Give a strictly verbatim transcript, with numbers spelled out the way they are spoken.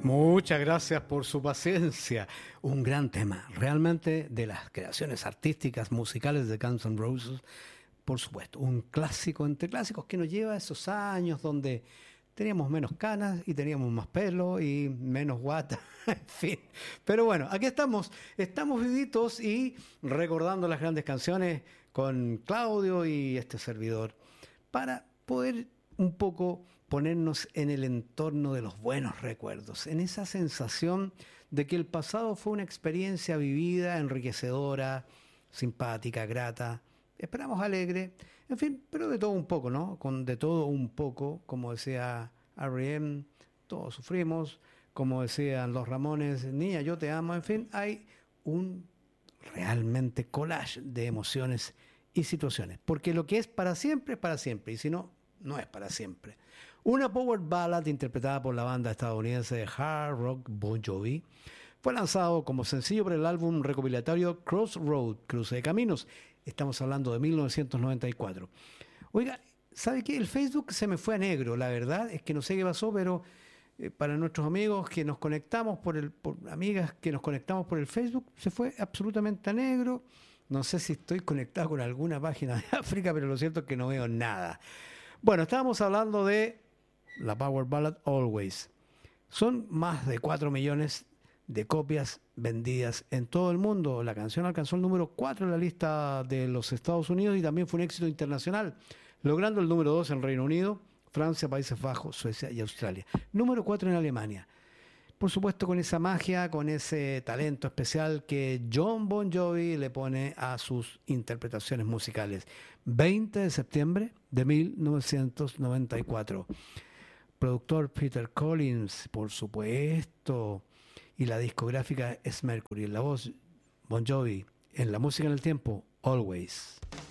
Muchas gracias por su paciencia. Un gran tema, realmente de las creaciones artísticas, musicales de Guns N' Roses, por supuesto. Un clásico entre clásicos que nos lleva a esos años donde teníamos menos canas y teníamos más pelo y menos guata, en fin. Pero bueno, aquí estamos, estamos vivitos y recordando las grandes canciones con Claudio y este servidor para poder un poco ponernos en el entorno de los buenos recuerdos, en esa sensación de que el pasado fue una experiencia vivida, enriquecedora, simpática, grata, esperamos alegre, en fin, pero de todo un poco, ¿no? Con de todo un poco, como decía R E M, todos sufrimos, como decían los Ramones, niña, yo te amo, en fin, hay un realmente collage de emociones y situaciones, porque lo que es para siempre es para siempre, y si no, no es para siempre. Una power ballad interpretada por la banda estadounidense de hard rock Bon Jovi fue lanzado como sencillo por el álbum recopilatorio Crossroad, Cruce de Caminos. Estamos hablando de mil novecientos noventa y cuatro. Oiga, ¿sabe qué? El Facebook se me fue a negro, la verdad es que no sé qué pasó, pero eh, para nuestros amigos que nos conectamos por el, por amigas que nos conectamos por el Facebook, se fue absolutamente a negro. No sé si estoy conectado con alguna página de África, pero lo cierto es que no veo nada. Bueno, estábamos hablando de la Power Ballad Always. Son más de cuatro millones de copias vendidas en todo el mundo. La canción alcanzó el número cuatro en la lista de los Estados Unidos y también fue un éxito internacional, logrando el número dos en Reino Unido, Francia, Países Bajos, Suecia y Australia. Número cuatro en Alemania. Por supuesto, con esa magia, con ese talento especial que Jon Bon Jovi le pone a sus interpretaciones musicales. veinte de septiembre de mil novecientos noventa y cuatro. Productor Peter Collins, por supuesto. Y la discográfica es Mercury. En la voz, Bon Jovi. En la música en el tiempo, Always.